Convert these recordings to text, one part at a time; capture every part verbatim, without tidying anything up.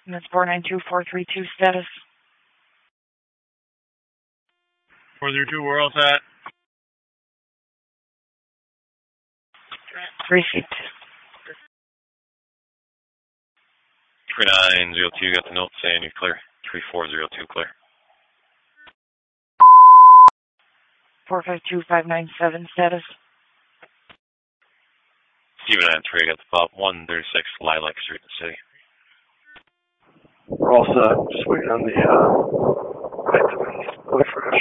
That's four nine two four three two status. four three two, where else at? Received. three nine zero two, got the note saying you're clear. three four zero two, clear. four five two five nine seven status. Steven nine three, got the pop. one thirty-six Lilac Street in the city. We're all set. Just waiting on the uh, refresh.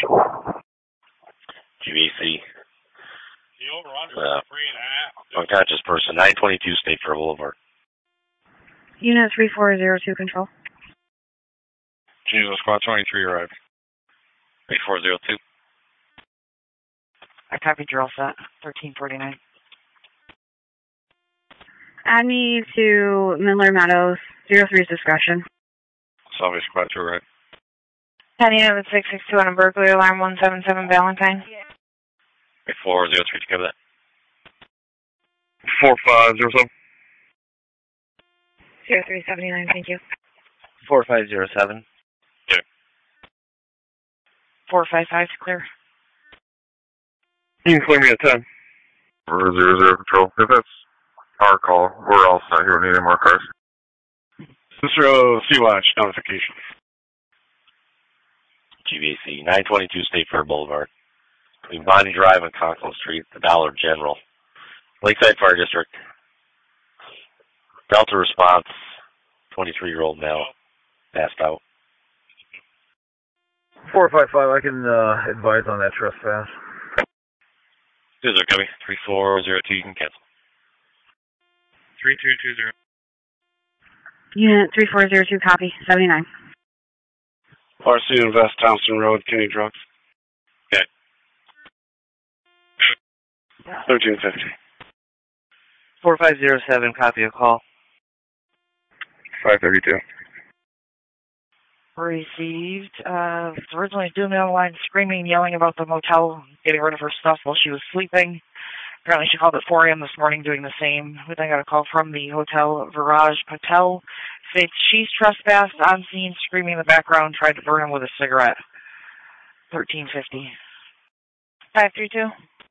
G V C. The over-under Uh, three and a half. unconscious person, nine twenty-two State Fair Boulevard. Unit three four zero two, control. Jesus, squad twenty-three arrived. three four zero two. I copied your all set. thirteen forty-nine. Add me to Midler Meadows, zero three's discretion. Salve squad two right. Penny of six six two on a burglary alarm one seven seven Valentine. three four zero three, to cover that. four five zero seven. zero three seventy-nine, thank you. four five zero seven. Okay. four five five, clear. You can clear me at ten. We're zero zero control. If that's our call, we're all set here. We need any more cars. Cicero Sea-Watch notification. G V C, nine twenty-two State Fair Boulevard. Between Bonnie Drive and Conklin Street, the Dollar General. Lakeside Fire District. Delta response, twenty-three-year-old male, passed out. four five five, I can uh, advise on that trespass. This is coming. three four zero two, you can cancel. three two two zero. Unit three four zero two, copy, seventy-nine. R C Invest Townsend Road, Kenny Drugs. Okay. thirteen fifty. four five zero seven, copy a call. five thirty-two. Received. Uh, was originally doing it on the line, screaming, yelling about the motel, getting rid of her stuff while she was sleeping. Apparently she called at four a.m. this morning doing the same. We then got a call from the hotel, Viraj Patel. States she's trespassed on scene, screaming in the background, tried to burn him with a cigarette. thirteen fifty. five three two.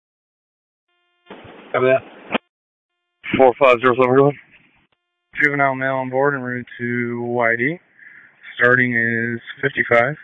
Have that. four five zero seven, really? Juvenile male on board en route to Y D. Starting is fifty-five.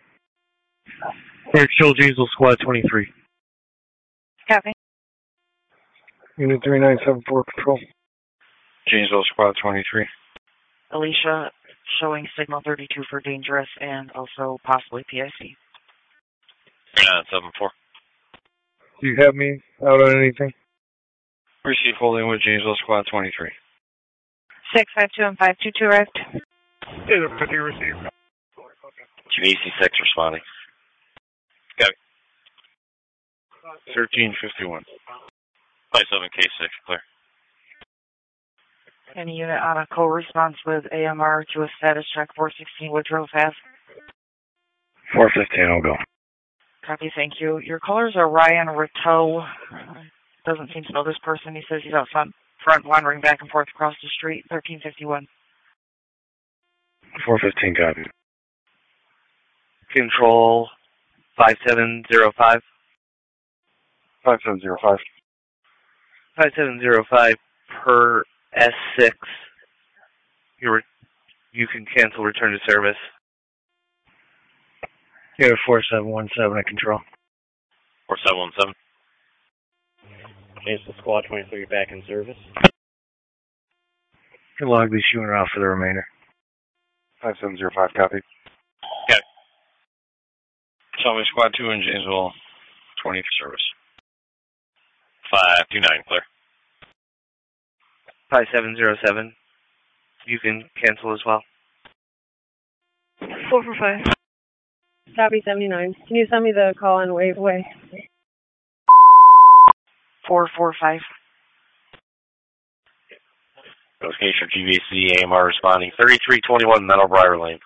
Eric Chill, Janesville Squad twenty-three. Copy. Unit three nine seven four, control. Janesville squad twenty-three. Alicia showing signal thirty-two for dangerous and also possibly P I C. three nine seven four. Do you have me out on anything? Receive holding with Janesville squad twenty-three. six five two and five two two arrived. Either fifty received. G V C six responding. Got it. thirteen fifty-one. five seven K six, clear. Any unit on a co-response with A M R to a status check four sixteen Woodrow Fast. four fifteen, I'll go. Copy, thank you. Your callers are Ryan Rateau. Uh, doesn't seem to know this person. He says he's out front, front wandering back and forth across the street. thirteen fifty-one. four fifteen, copy. Control five seven zero five. five seven zero five. five seven zero five per S six. You're, you can cancel return to service. Yeah, four seven one seven at control. four seven one seven. Janesville squad twenty-three back in service. You can log this unit off for the remainder. five seven zero five, copy. Got it. Salve squad two in Janesville twenty for service. five two nine, clear. five seven zero seven. You can cancel as well. four four five. Copy seventy-nine. Can you send me the call and wave away? four four five. Notification G V C, A M R responding. thirty-three twenty-one Meadowbriar Lane.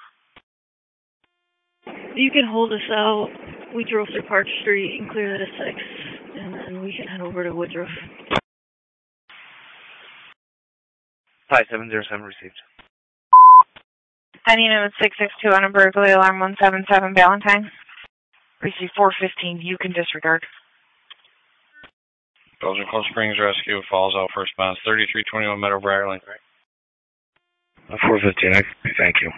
You can hold us out. We drove through Park Street and cleared it at six. And then we can head over to Woodruff. five seven zero seven received. Heading in at six six two on a burglary alarm one seven seven Valentine. Receive four fifteen, you can disregard. Belgian Cold Springs Rescue, Falls Out for response, thirty-three twenty-one Meadow Briar Lane. four fifteen, thank you.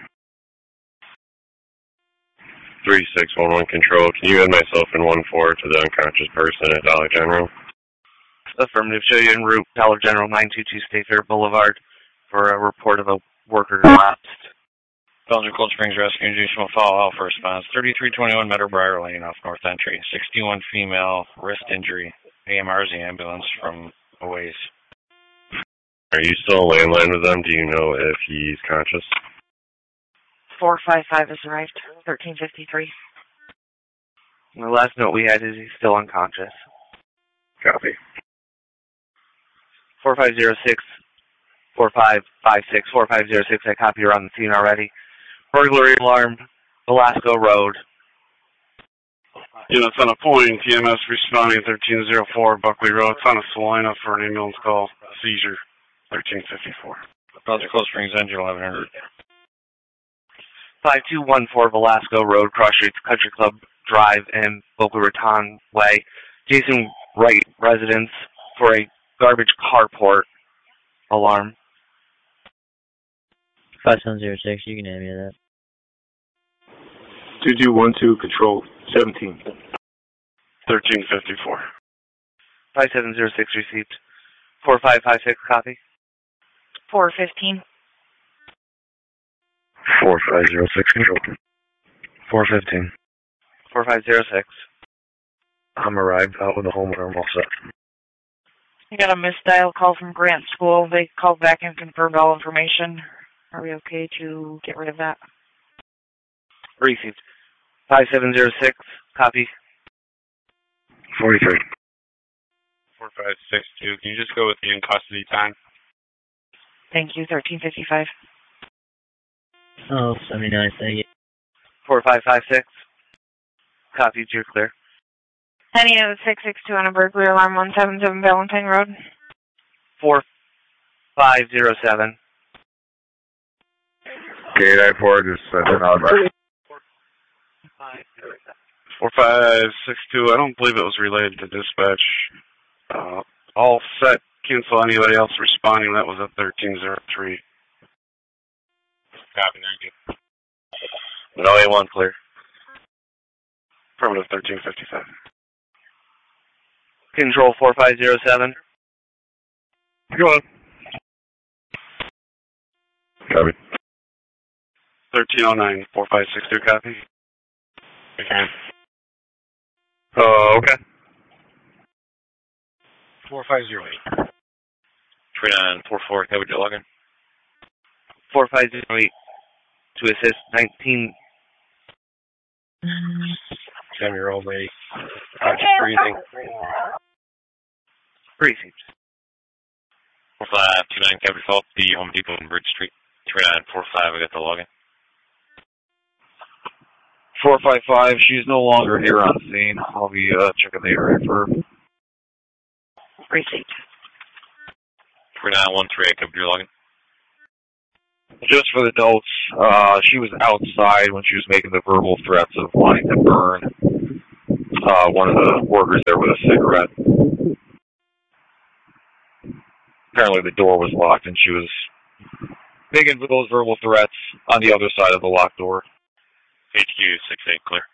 three six one one Control, can you add myself in one four to the unconscious person at Dollar General? Affirmative, show you en route, Dollar General nine two two State Fair Boulevard for a report of a worker collapsed. Belgian Cold Springs Rescue, additional follow out for response, thirty-three twenty-one Meadow Briar Lane off North Entry, sixty-one female, wrist injury, A M R's the ambulance from a ways. Are you still landline with them? Do you know if he's conscious? four five five has arrived, thirteen fifty-three. The last note we had is he's still unconscious. Copy. four five zero six, four five five six, four five zero six, I copy, you're on the scene already. Burglary alarm, Velasco Road. Units on a point, T M S responding thirteen oh four Buckley Road. It's on a Salina for an ambulance call. Seizure, thirteen fifty-four. Belgian Cold Springs Engine eleven hundred. five two one four Velasco Road, Cross Streets, Country Club Drive, and Boca Raton Way. Jason Wright, residence, for a garbage carport alarm. five seven zero six, you can add me to that. two two one two Control, seventeen. thirteen fifty-four. five seven zero six received. four five five six, copy. four fifteen. four five zero six Control. four fifteen. four five zero six. I'm arrived out with the home alarm all set. I got a missed dial call from Grant School. They called back and confirmed all information. Are we okay to get rid of that? Received. five seven zero six, copy. forty-three. four five six two, can you just go with the in custody time? Thank you, thirteen fifty-five. Oh, seventy-nine, thank you. four five five six, copy, you're clear. Heading in at six six two on a burglary alarm one seven seven Valentine Road. four five zero seven. Gate I four, just send an outback. four five six two, I don't believe it was related to dispatch. Uh, all set, cancel anybody else responding, that was at thirteen oh three. Copy, thank you. No A one clear. Affirmative, thirteen fifty-seven. Control four five zero seven. Go on. Copy. thirteen oh nine, four five six two, copy. Okay. Oh, uh, okay. four five zero eight. three nine four four, copy, to log in. four five zero eight to assist nineteen. seven-year-old lady. Conscious breathing. Received. four five two nine, copy, fault, the Home Depot on Bridge Street. three nine four five, I got the login. four five five, she's no longer here on scene. I'll be uh, checking the area for her. Received. three nine one three, copy, your login. Just for the notes, uh, she was outside when she was making the verbal threats of wanting to burn uh, one of the workers there with a cigarette. Apparently the door was locked and she was making those verbal threats on the other side of the locked door. H Q six eight, clear.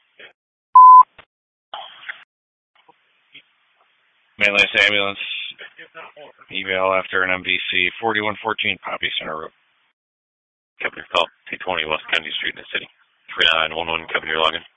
Mainland ambulance. Email after an M V C, forty-one fourteen Poppy Center Road. Company call, two twenty West Kennedy Street in the city. three nine one one, company your login.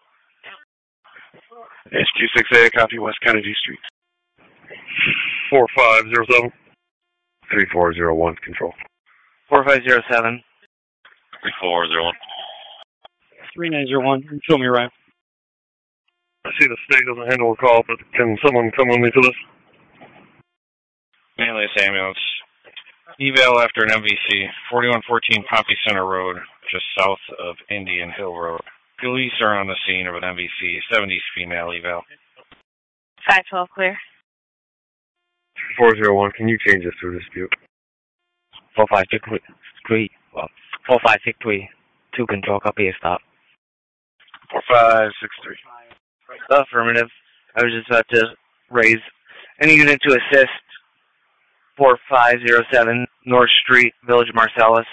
H Q six eight, copy, West Kennedy Street. four five zero seven. three four zero one, control. four five zero seven. three four zero one. three nine zero one, show me right. I see the state doesn't handle a call, but can someone come with me to this? Mainland ambulance. Eval after an M V C, forty-one fourteen Poppy Center Road, just south of Indian Hill Road. Police are on the scene of an M V C, seventies female eval. five twelve clear. four zero one, can you change this to a dispute? four five six three. four five six three. Two control, copy a stop. Four five six three. Affirmative. I was just about to raise any unit to assist. Four five zero seven North Street, Village of Marcellus.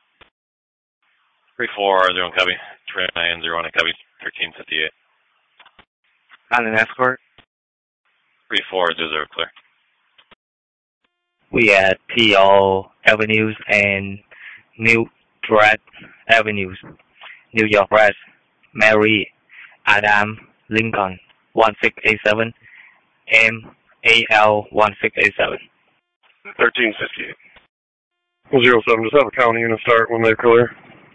Three four zero one copy. Three nine zero one copy. Thirteen fifty eight. On an escort. Three four zero zero clear. We at P O Avenues and New Pratt Avenues, New York West, Mary Adam Lincoln, one six eight seven, M A L one six eight seven. Thirteen fifty eight. Zero seven, just have a county unit start when they're clear.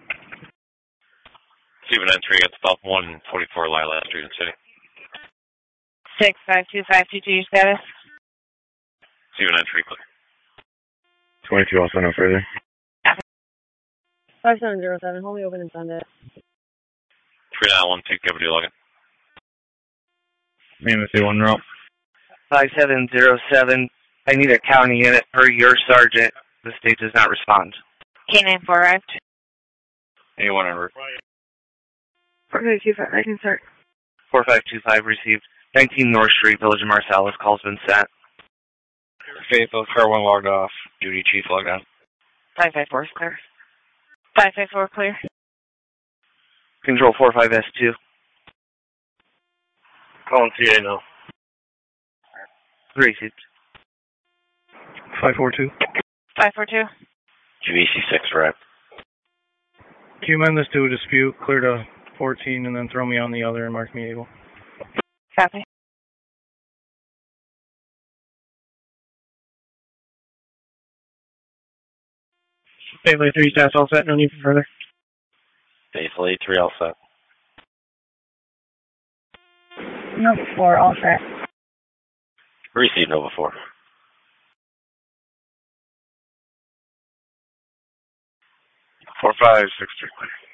Stephen entry at stop one forty four Lilac Street in City. Six five two five two two status. Stephen entry clear. twenty-two, I'll send no further. five seven zero seven, hold me open and send it. Three nine one two copy login. Mammoth one route. Five seven zero seven. I need a county unit per your sergeant. The state does not respond. K nine four arrived. Anyone en route? four five two five, I can start. Four five two five received. Nineteen North Street, Village of Marcellus. Call's been sent. Faithful, car one logged off. Duty chief logged on. Five five four is clear. Five five four clear. Control four five S two. Calling T A now. Received. Five four two. Five four two. G V C six right. Can you amend this to a dispute? Clear to fourteen and then throw me on the other and mark me able. Copy. Faithfully three stats all set, no need for further. Faithfully three all set. Number four, all set. Receive Nova four. Four five six three clear.